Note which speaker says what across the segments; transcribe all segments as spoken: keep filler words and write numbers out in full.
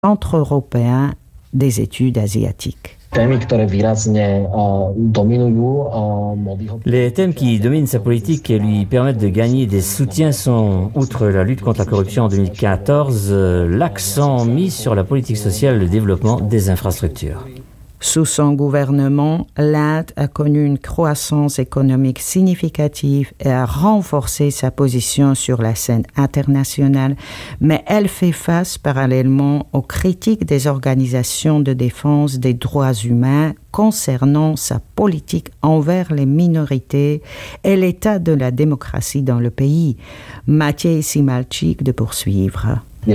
Speaker 1: Centre européen des études asiatiques.
Speaker 2: Les thèmes qui dominent sa politique et lui permettent de gagner des soutiens sont, outre la lutte contre la corruption en deux mille quatorze, l'accent mis sur la politique sociale et le développement des infrastructures.
Speaker 1: Sous son gouvernement, l'Inde a connu une croissance économique significative et a renforcé sa position sur la scène internationale, mais elle fait face parallèlement aux critiques des organisations de défense des droits humains concernant sa politique envers les minorités et l'état de la démocratie dans le pays. Matěj Simalčík de poursuivre.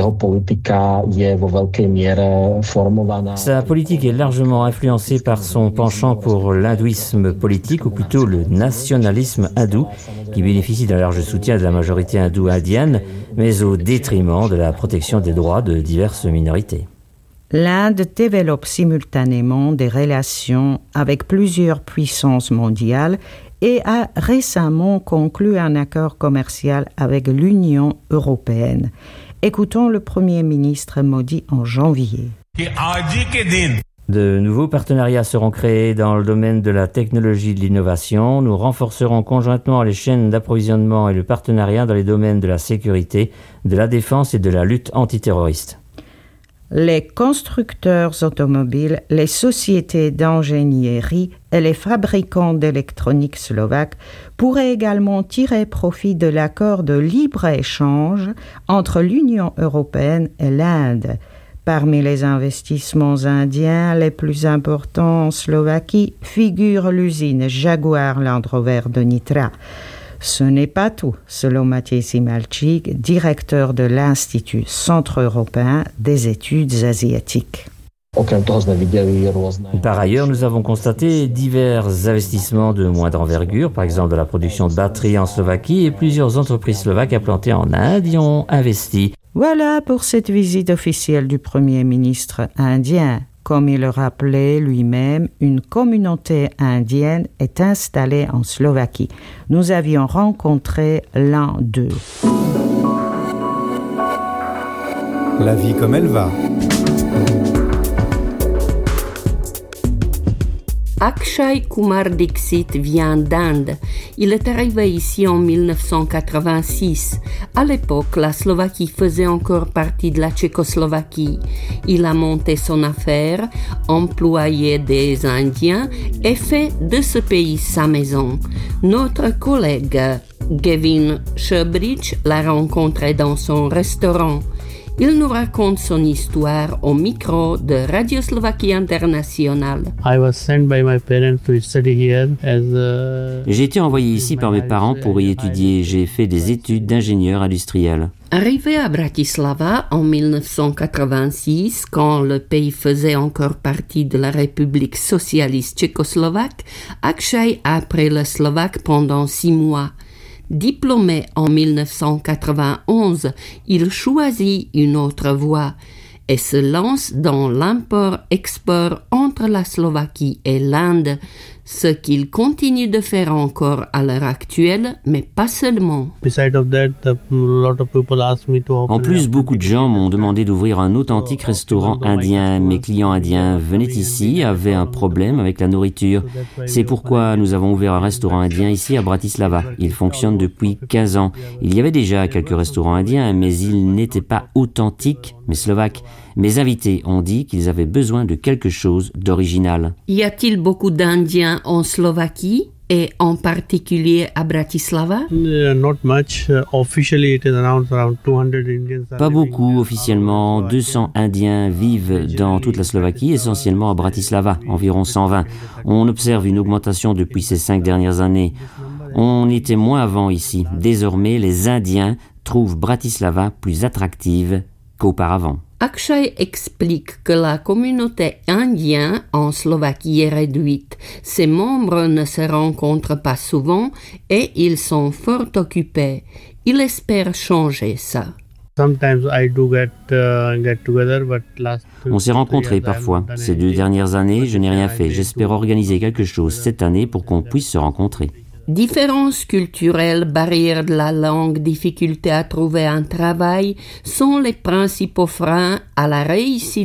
Speaker 2: Sa politique est largement influencée par son penchant pour l'hindouisme politique, ou plutôt le nationalisme hindou, qui bénéficie d'un large soutien de la majorité hindoue indienne, mais au détriment de la protection des droits de diverses minorités.
Speaker 1: L'Inde développe simultanément des relations avec plusieurs puissances mondiales et a récemment conclu un accord commercial avec l'Union européenne. Écoutons le Premier ministre Modi en janvier.
Speaker 2: De nouveaux partenariats seront créés dans le domaine de la technologie et de l'innovation. Nous renforcerons conjointement les chaînes d'approvisionnement et le partenariat dans les domaines de la sécurité, de la défense et de la lutte antiterroriste.
Speaker 1: Les constructeurs automobiles, les sociétés d'ingénierie et les fabricants d'électronique slovaques pourraient également tirer profit de l'accord de libre-échange entre l'Union européenne et l'Inde. Parmi les investissements indiens les plus importants en Slovaquie figure l'usine Jaguar Land Rover de Nitra. Ce n'est pas tout, selon Matěj Simalčík, directeur de l'Institut Centre européen des études asiatiques.
Speaker 2: Par ailleurs, nous avons constaté divers investissements de moindre envergure, par exemple de la production de batteries en Slovaquie, et plusieurs entreprises slovaques implantées en Inde y ont investi.
Speaker 1: Voilà pour cette visite officielle du Premier ministre indien. Comme il le rappelait lui-même, une communauté indienne est installée en Slovaquie. Nous avions rencontré l'un d'eux.
Speaker 3: La vie comme elle va.
Speaker 4: Akshay Kumar Dixit vient d'Inde. Il est arrivé ici en dix-neuf cent quatre-vingt-six. À l'époque, la Slovaquie faisait encore partie de la Tchécoslovaquie. Il a monté son affaire, employé des Indiens et fait de ce pays sa maison. Notre collègue Gavin Sherbrich l'a rencontré dans son restaurant. Il nous raconte son histoire au micro de Radio Slovaquie International.
Speaker 2: J'ai été envoyé ici par mes parents pour y étudier. J'ai fait des études d'ingénieur industriel.
Speaker 4: Arrivé à Bratislava en dix-neuf cent quatre-vingt-six, quand le pays faisait encore partie de la République socialiste tchécoslovaque, Akshay a appris le slovaque pendant six mois. Diplômé en dix-neuf cent quatre-vingt-onze, il choisit une autre voie et se lance dans l'import-export entre la Slovaquie et l'Inde, ce qu'il continue de faire encore à l'heure actuelle, mais pas seulement.
Speaker 2: En plus, beaucoup de gens m'ont demandé d'ouvrir un authentique restaurant indien. Mes clients indiens venaient ici, avaient un problème avec la nourriture. C'est pourquoi nous avons ouvert un restaurant indien ici à Bratislava. Il fonctionne depuis quinze ans. Il y avait déjà quelques restaurants indiens, mais ils n'étaient pas authentiques, mais slovaques. Mes invités ont dit qu'ils avaient besoin de quelque chose d'original.
Speaker 4: Y a-t-il beaucoup d'Indiens en Slovaquie et en particulier à Bratislava?
Speaker 2: Pas beaucoup officiellement. deux cents Indiens vivent dans toute la Slovaquie, essentiellement à Bratislava, environ cent vingt. On observe une augmentation depuis ces cinq dernières années. On était moins avant ici. Désormais, les Indiens trouvent Bratislava plus attractive qu'auparavant.
Speaker 4: Akshay explique que la communauté indienne en Slovaquie est réduite. Ses membres ne se rencontrent pas souvent et ils sont fort occupés. Il espère changer ça.
Speaker 2: On s'est rencontrés parfois. Ces deux dernières années, je n'ai rien fait. J'espère organiser quelque chose cette année pour qu'on puisse se rencontrer.
Speaker 4: Différences culturelles, barrières de la langue, difficultés à trouver un travail sont les principaux freins à la réussite